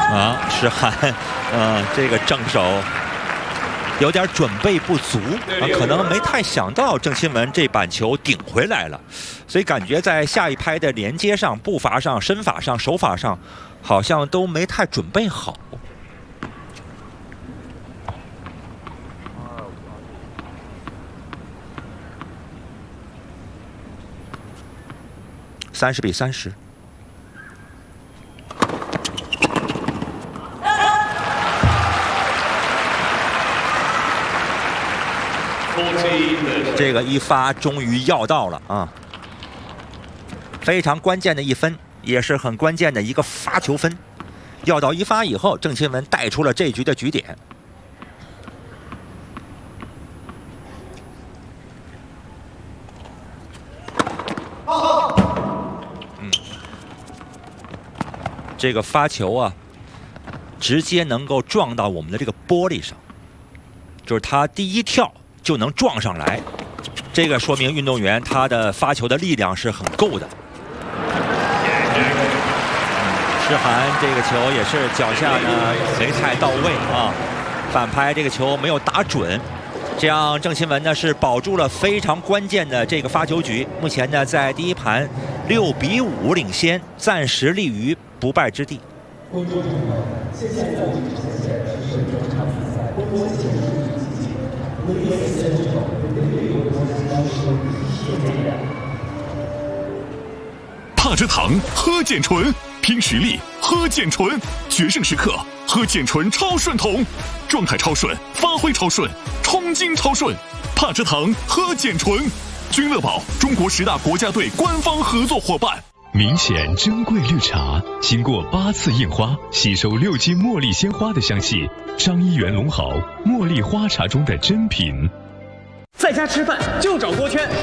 啊，石涵，这个正手有点准备不足啊，可能没太想到郑钦文这板球顶回来了，所以感觉在下一拍的连接上、步伐上、身法上、手法上，好像都没太准备好。30比30。这个一发终于要到了啊！非常关键的一分，也是很关键的一个发球分。要到一发以后，郑钦文带出了这局的局点。这个发球啊，直接能够撞到我们的这个玻璃上，就是他第一跳就能撞上来，这个说明运动员他的发球的力量是很够的。石涵这个球也是脚下呢没太到位啊，反拍这个球没有打准，这样郑钦文呢是保住了非常关键的这个发球局。目前呢在第一盘6比5领先，暂时立于不败之地。 帕芝堂喝健醇，拼实力喝健醇，决胜时刻喝健醇超顺桶，状态超顺，发挥超顺，冲劲超顺。帕芝堂喝健醇，君乐宝中国10大国家队官方合作伙伴。 明显珍贵绿茶，经过8次印花，吸收6斤茉莉鲜花的香气。张一元龙好茉莉花茶中的珍品。 在家吃饭就找锅圈。